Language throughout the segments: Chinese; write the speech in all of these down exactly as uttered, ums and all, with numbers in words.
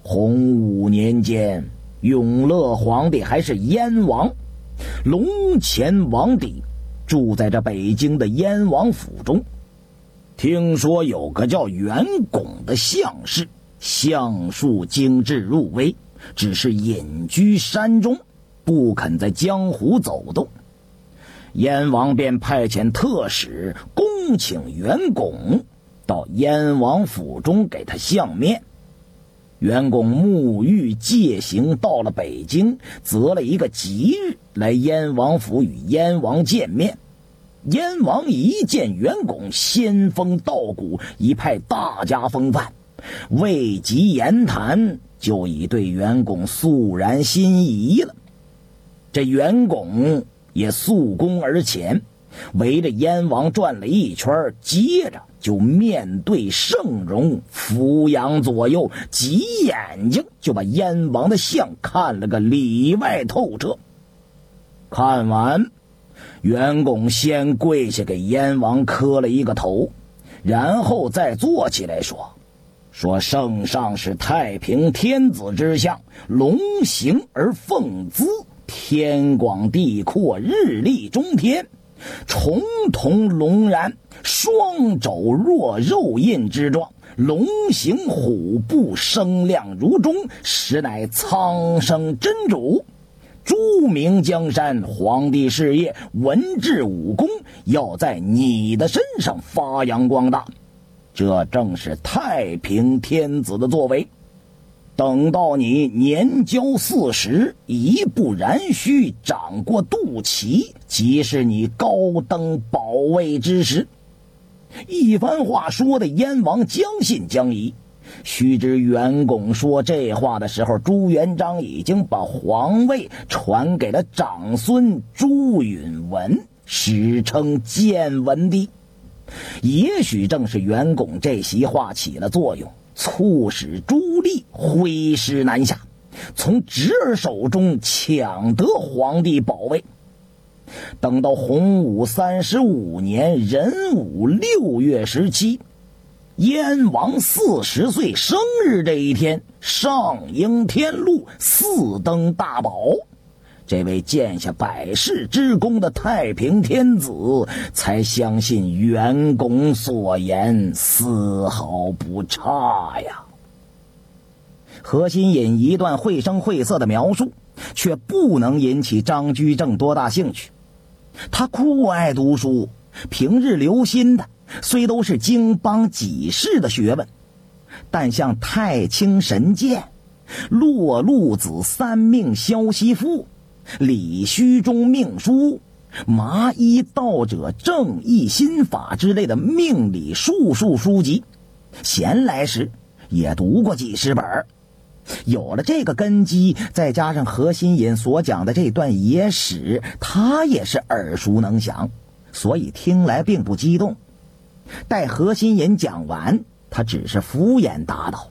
洪武年间，永乐皇帝还是燕王，龙潜王帝住在这北京的燕王府中。听说有个叫袁拱的相士，相术精致入微，只是隐居山中，不肯在江湖走动。燕王便派遣特使恭请袁拱到燕王府中给他相面。袁拱沐浴戒行，到了北京，择了一个吉日来燕王府与燕王见面。燕王一见袁拱仙风道骨，一派大家风范，未及言谈，就已对袁拱肃然心仪了。这袁拱也肃恭而前，围着燕王转了一圈，接着就面对圣容，俯仰左右，几眼睛就把燕王的相看了个里外透彻。看完，袁拱先跪下给燕王磕了一个头，然后再坐起来说说圣上是太平天子之相，龙行而凤姿，天广地阔，日丽中天，重瞳龙髯，双肘若肉印之状，龙行虎步，声亮如钟，实乃苍生真主。诸明江山，皇帝事业，文治武功，要在你的身上发扬光大，这正是太平天子的作为。等到你年交四十，一步然须，长过肚脐，即是你高登宝位之时。一番话说的燕王将信将疑。须知袁拱说这话的时候，朱元璋已经把皇位传给了长孙朱允文，史称建文帝。也许正是袁拱这席话起了作用，促使朱棣挥师南下，从侄儿手中抢得皇帝宝位。等到洪武三十五年壬午六月十七，燕王四十岁生日这一天，上应天禄，四登大宝。这位建下百世之功的太平天子才相信袁拱所言丝毫不差呀。何心隐一段绘声绘色的描述，却不能引起张居正多大兴趣。他酷爱读书，平日留心的虽都是经邦几世的学问，但像太清神剑、骆路子三命消息赋、李虚中命书、麻衣道者正义心法之类的命理术数书籍，闲来时也读过几十本。有了这个根基，再加上何心隐所讲的这段野史，他也是耳熟能详，所以听来并不激动。待何心隐讲完，他只是敷衍答道：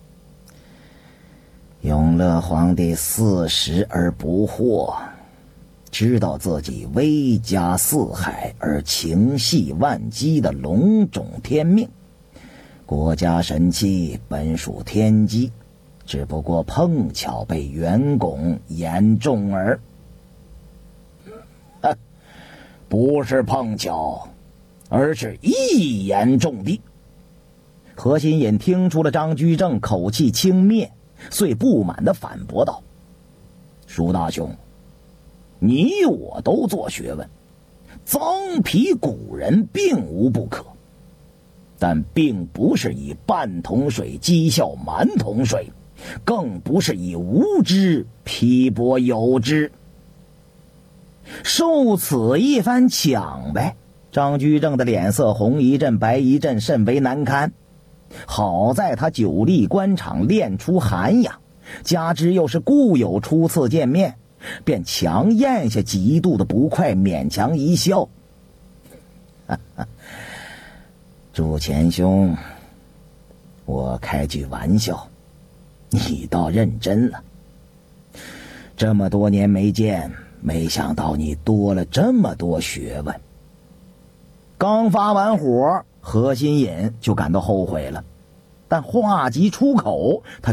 永乐皇帝四十而不惑，知道自己威加四海而情系万机的龙种天命，国家神器本属天机，只不过碰巧被袁拱言中耳。不是碰巧，而是一言中的。何心隐听出了张居正口气轻蔑，遂不满地反驳道：舒大兄，你我都做学问，臧否古人并无不可，但并不是以半桶水讥笑满桶水，更不是以无知批驳有知。受此一番抢呗，张居正的脸色红一阵白一阵，甚为难堪。好在他久历官场，练出涵养，加之又是故友初次见面，便强咽下极度的不快，勉强一笑。朱前兄，我开句玩笑，你倒认真了。这么多年没见，没想到你多了这么多学问。刚发完火，何心隐就感到后悔了，但话即出口，他